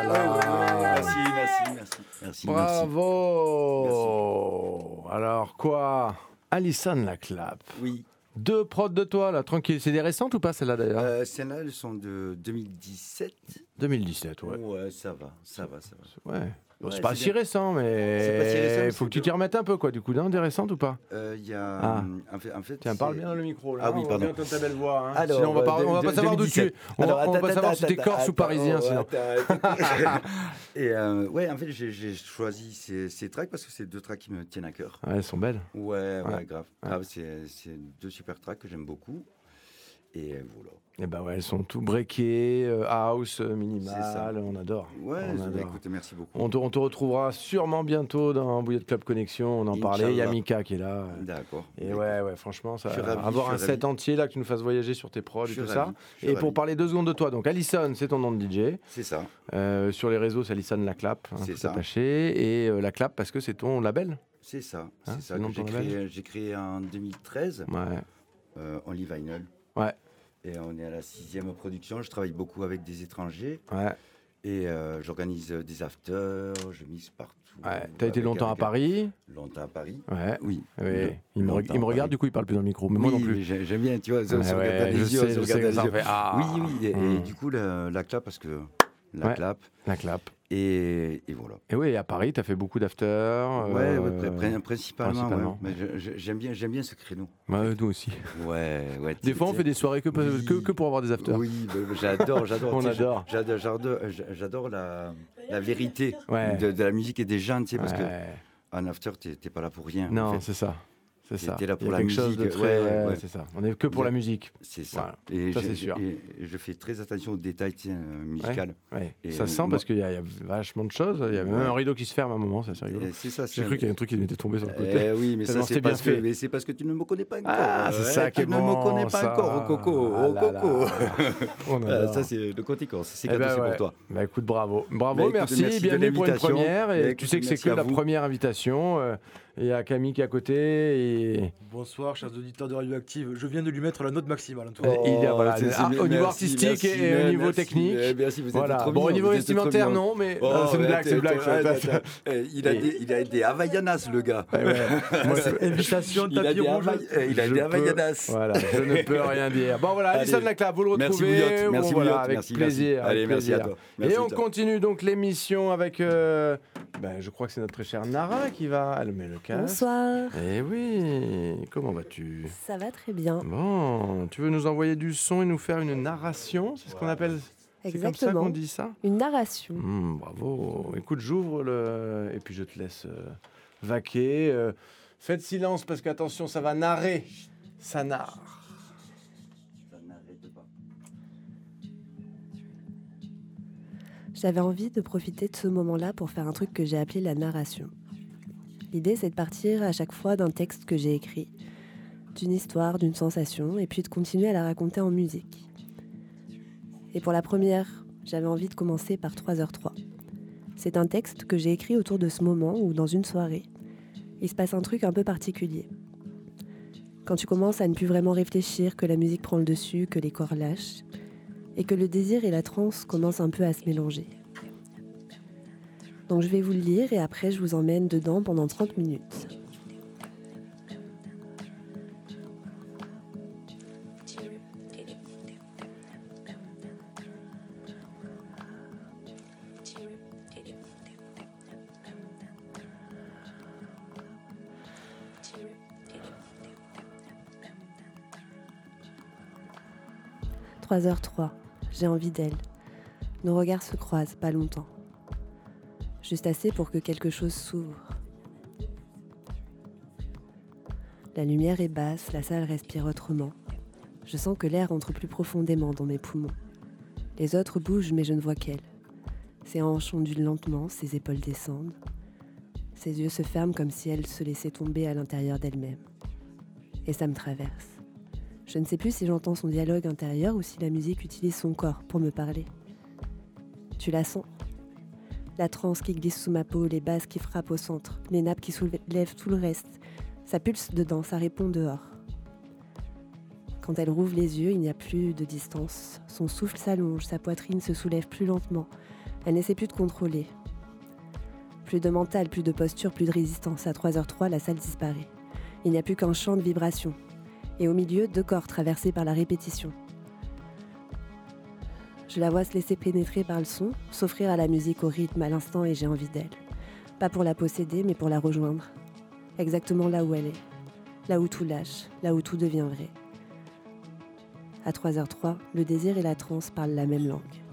là. Merci. Bravo. Merci. Alors quoi, Alison la clap. Oui. 2 prods de toi là, tranquille. C'est des récentes ou pas celles-là d'ailleurs Celles-là, elles sont de 2017. 2017, ouais. Ouais, ça va. Ouais. Bon, Ouais, c'est pas c'est si bien. récent, mais C'est pas si récent, mais faut que c'est tu t'y remettes un peu quoi. Du coup, non, des récentes ou pas Il y a. Ah. En fait, Tiens, parle bien dans le micro là. Ah oui, on va pardon. bien entendre ta belle voix. Hein. Alors, sinon, on va pas savoir d'où tu es. On va pas savoir si t'es corse ou parisien. Sinon. Et ouais, en fait, j'ai choisi ces tracks parce que c'est 2 tracks qui me tiennent à cœur. Ouais, elles sont belles. Ouais, grave. Ouais. Grave, c'est 2 super tracks que j'aime beaucoup. Et voilà. Et bah ouais, elles sont tout breakées, house, minimal, on adore. Ouais, on adore. écoute, merci beaucoup. On te retrouvera sûrement bientôt dans Bouillette Club Connexion, on en parlait, il y a Mika qui est là. D'accord. Et ouais, franchement, ça ravi, avoir un set entier là, que tu nous fasses voyager sur tes prods et tout ça. Et pour parler 2 secondes de toi, donc Alison, c'est ton nom de DJ. C'est ça. Sur les réseaux, c'est Alison La Clap, c'est tout ça. attaché. Et La Clap parce que c'est ton label. C'est ça. Hein, c'est ça que j'ai créé en 2013. Ouais. Only Vinyl. Ouais. Et on est à la 6e production. Je travaille beaucoup avec des étrangers. Ouais. Et j'organise des afters, je mixe partout. Ouais. T'as été longtemps à Paris. Longtemps à Paris. Ouais. Oui. Il me regarde, du coup, il parle plus dans le micro. Mais moi non plus. J'aime bien, tu vois. Je sais. Oui. Et du coup, la clap, parce que la clap. La clap. Et voilà. Et oui, à Paris, tu as fait beaucoup d'after. Principalement. Ouais. Mais j'aime bien ce créneau. Ouais, nous aussi. Ouais. Des fois, on fait des soirées que pour avoir des afters. Oui, j'adore. On adore. J'adore la vérité de la musique et des gens, tu sais, parce qu'en after, t'es pas là pour rien. Non, en fait. c'est ça. C'est ça. T'es là pour la quelque musique. Chose de très, c'est ça. On est que pour la musique. C'est ça. Voilà. Et ça, c'est sûr. Et je fais très attention aux détails musicaux. Ouais. Et ça sent parce qu'il y a vachement de choses. Il y a même un rideau qui se ferme à un moment, ça c'est rigolo. C'est ça. J'ai cru qu'il y avait un truc qui m'était tombé sur le côté. Oui, mais ça c'est parce que tu ne me connais pas encore. Ah, c'est ça qui est bon. Tu ne me connais pas encore, Coco. Ça c'est le côté corse. C'est cadeau pour toi. Bah écoute, bravo, merci. Bienvenue pour une première. Et tu sais que c'est que la première invitation. Il y a Camille qui est à côté. Et... Bonsoir, chers auditeurs de Radioactive. Je viens de lui mettre la note maximale. Au niveau artistique et au niveau technique. Merci, vous êtes voilà. trop Bon, au niveau vestimentaire, non, mais c'est une blague. Il a des Havaianas, le gars. Invitation, tapis rouge. Il a des Havaianas. Voilà, je ne peux rien dire. Bon, voilà, Alison La Clap, vous le retrouvez. Merci, avec plaisir. Allez, merci à toi. Et on continue donc l'émission avec. Je crois que c'est notre très chère Nara qui va allumer le casque. Bonsoir. Eh oui, comment vas-tu ? Ça va très bien. Bon, tu veux nous envoyer du son et nous faire une narration ? C'est ce qu'on appelle. Exactement. C'est comme ça qu'on dit ça ? Une narration. Bravo. Écoute, j'ouvre le et puis je te laisse vaquer. Faites silence parce qu'attention, ça va narrer. Ça narre. J'avais envie de profiter de ce moment-là pour faire un truc que j'ai appelé la narration. L'idée, c'est de partir à chaque fois d'un texte que j'ai écrit, d'une histoire, d'une sensation, et puis de continuer à la raconter en musique. Et pour la première, j'avais envie de commencer par 3h03. C'est un texte que j'ai écrit autour de ce moment où, dans une soirée, il se passe un truc un peu particulier. Quand tu commences à ne plus vraiment réfléchir, que la musique prend le dessus, que les corps lâchent, et que le désir et la transe commencent un peu à se mélanger. Donc je vais vous le lire et après je vous emmène dedans pendant 30 minutes. « 3h03, j'ai envie d'elle. Nos regards se croisent, pas longtemps. Juste assez pour que quelque chose s'ouvre. La lumière est basse, la salle respire autrement. Je sens que l'air entre plus profondément dans mes poumons. Les autres bougent, mais je ne vois qu'elle. Ses hanches ondulent lentement, ses épaules descendent. Ses yeux se ferment comme si elle se laissait tomber à l'intérieur d'elle-même. Et ça me traverse. Je ne sais plus si j'entends son dialogue intérieur ou si la musique utilise son corps pour me parler. Tu la sens ? La transe qui glisse sous ma peau, les basses qui frappent au centre, les nappes qui soulèvent tout le reste. Ça pulse dedans, ça répond dehors. Quand elle rouvre les yeux, il n'y a plus de distance. Son souffle s'allonge, sa poitrine se soulève plus lentement. Elle n'essaie plus de contrôler. Plus de mental, plus de posture, plus de résistance. À 3h03, la salle disparaît. Il n'y a plus qu'un champ de vibrations. Et au milieu, 2 corps traversés par la répétition. Je la vois se laisser pénétrer par le son, s'offrir à la musique, au rythme, à l'instant, et j'ai envie d'elle. Pas pour la posséder, mais pour la rejoindre. Exactement là où elle est. Là où tout lâche, là où tout devient vrai. À 3h03, le désir et la transe parlent la même langue.